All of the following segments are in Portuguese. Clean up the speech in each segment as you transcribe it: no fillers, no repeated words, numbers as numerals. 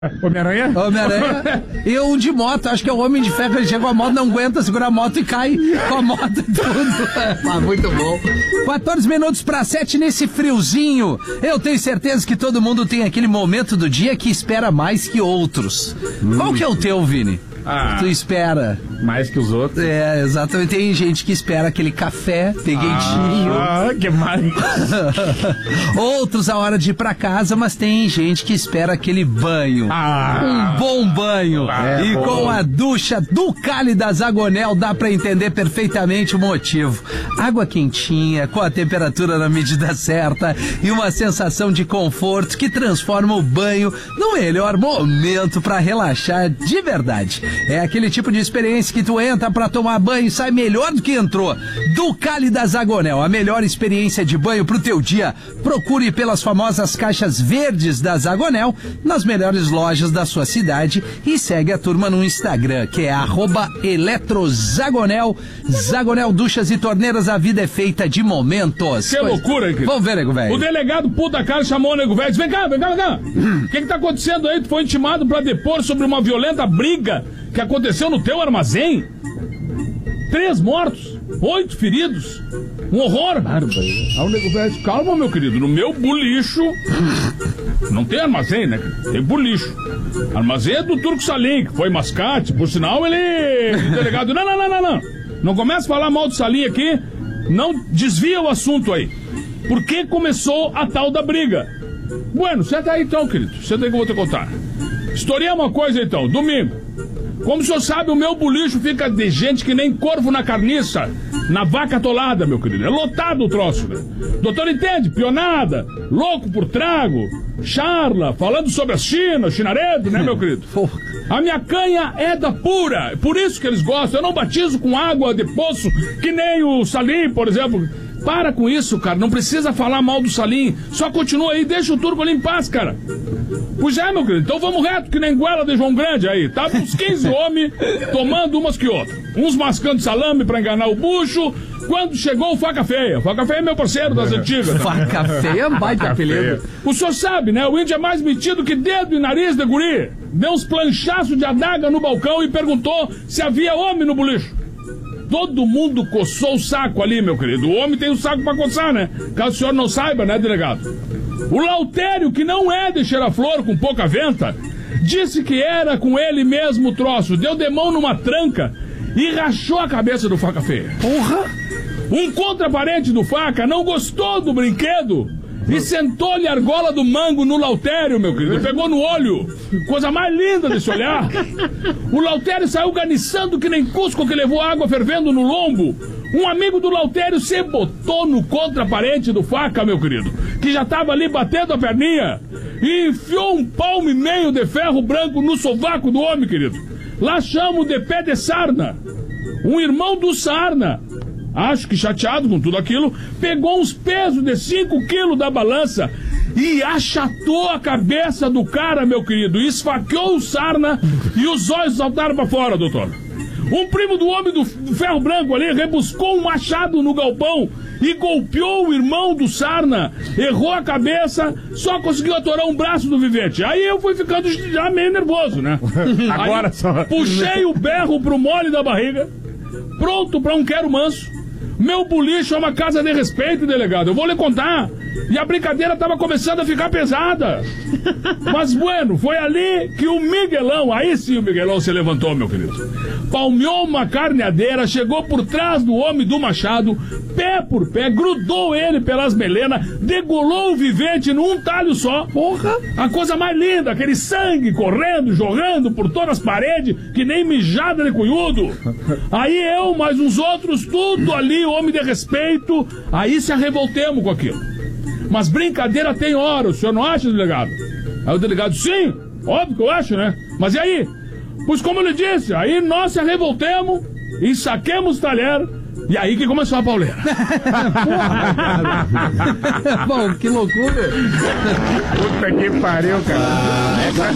Homem-Aranha? Homem-Aranha. E um de moto, acho que é o Homem de Ferro, ele chega com a moto, não aguenta segurar a moto e cai com a moto e tudo. Muito bom. 14 minutos para 7 nesse friozinho. Eu tenho certeza que todo mundo tem aquele momento do dia que espera mais que outros. Qual que é o teu, Vini? Tu espera mais que os outros. É, exatamente. Tem gente que espera aquele café quentinho. Que mais? Outros a hora de ir pra casa, mas tem gente que espera aquele banho. Um bom banho. E bom. Com a ducha do Cali da Zagonel dá pra entender perfeitamente o motivo. Água quentinha, com a temperatura na medida certa e uma sensação de conforto que transforma o banho no melhor momento pra relaxar de verdade. É aquele tipo de experiência que tu entra pra tomar banho e sai melhor do que entrou. Do Cali da Zagonel, a melhor experiência de banho pro teu dia. Procure pelas famosas caixas verdes da Zagonel nas melhores lojas da sua cidade e segue a turma no Instagram, que é @eletrozagonel. Zagonel Duchas e Torneiras, a vida é feita de momentos. Que loucura, hein, querido? Vamos ver, nego velho. O delegado puta cara chamou o nego velho e disse: vem cá. O que tá acontecendo aí? Tu foi intimado pra depor sobre uma violenta briga que aconteceu no teu armazém? 3 mortos, 8 feridos. Um horror. Aí o nego velho disse: calma, meu querido, no meu bulicho não tem armazém, né? Tem bulicho. Armazém é do Turco Salim, que foi mascate. Por sinal, ele... O delegado: não começa a falar mal do Salim aqui. Não desvia o assunto aí. Por que começou a tal da briga? Bueno, senta aí então, querido. Senta aí que eu vou te contar. Historia uma coisa então. Domingo, como o senhor sabe, o meu bulicho fica de gente que nem corvo na carniça, na vaca atolada, meu querido. É lotado o troço, né? Doutor entende? Pionada, louco por trago, charla, falando sobre a China, o chinaredo, né, meu querido? A minha canha é da pura, por isso que eles gostam. Eu não batizo com água de poço, que nem o Salim, por exemplo. Para com isso, cara. Não precisa falar mal do Salim. Só continua aí, deixa o turco ali em paz, cara. Pois é, meu querido. Então vamos reto, que nem goela de João Grande aí. Tava uns 15 homens tomando umas que outras. Uns mascando salame pra enganar o bucho. Quando chegou o Faca Feia. Faca Feia é meu parceiro das antigas. Faca Feia, baita apelido. O senhor sabe, né? O índio é mais metido que dedo e nariz de guri. Deu uns planchaços de adaga no balcão e perguntou se havia homem no bulicho. Todo mundo coçou o saco ali, meu querido. O homem tem o saco pra coçar, né? Caso o senhor não saiba, né, delegado? O Lautério, que não é de cheira-flor com pouca venta, disse que era com ele mesmo o troço. Deu de mão numa tranca e rachou a cabeça do Faca Feia. Porra! Um contraparente do Faca não gostou do brinquedo e sentou-lhe a argola do mango no Lautério, meu querido. Pegou no olho. Coisa mais linda de se olhar. O Lautério saiu ganiçando que nem Cusco, que levou água fervendo no lombo. Um amigo do Lautério se botou no contraparente do Faca, meu querido, que já tava ali batendo a perninha, e enfiou um palmo e meio de ferro branco no sovaco do homem, querido. Lá chamam de pé de sarna. Um irmão do Sarna, acho que chateado com tudo aquilo, pegou uns pesos de 5 quilos da balança e achatou a cabeça do cara, meu querido, e esfaqueou o Sarna e os olhos saltaram pra fora, doutor. Um primo do homem do ferro branco ali rebuscou um machado no galpão e golpeou o irmão do Sarna, errou a cabeça, só conseguiu atorar um braço do Vivete. Aí eu fui ficando já meio nervoso, né? Agora aí, só... puxei o berro pro mole da barriga, pronto pra um quero manso. Meu bulicho é uma casa de respeito, delegado. Eu vou lhe contar. E a brincadeira tava começando a ficar pesada. Mas, bueno, foi ali que o Miguelão, aí sim o Miguelão se levantou, meu querido. Palmeou uma carneadeira, chegou por trás do homem do machado, pé por pé, grudou ele pelas melenas, degolou o Vivente num talho só. Porra! A coisa mais linda, aquele sangue correndo, jorrando por todas as paredes, que nem mijada de cunhudo. Aí eu, mais uns outros, tudo ali, homem de respeito, aí se arrevoltemos com aquilo. Mas brincadeira tem hora, o senhor não acha, delegado? Aí o delegado: sim, óbvio que eu acho, né? Mas e aí? Pois como eu lhe disse, aí nós se revoltemos e saquemos o talher, e aí que começou a pauleira. Bom, que loucura. Puta que pariu, cara.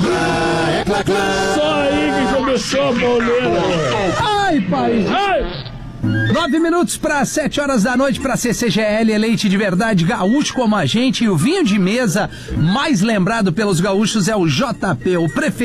Só aí que começou a pauleira. Ai, pai. Ai! 9 minutos para 7 horas da noite para CCGL, é leite de verdade, gaúcho como a gente, e o vinho de mesa mais lembrado pelos gaúchos é o JP, o preferido